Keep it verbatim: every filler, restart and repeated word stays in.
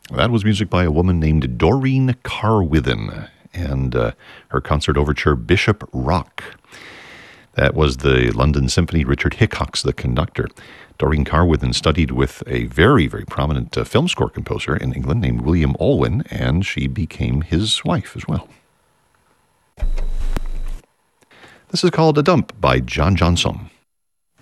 That was music by a woman named Doreen Carwithen and uh, her concert overture, Bishop Rock. That was the London Symphony. Richard Hickox, the conductor. Doreen Carwithen studied with a very, very prominent uh, film score composer in England named William Olwyn, and she became his wife as well. This is called A Dump by John Johnson.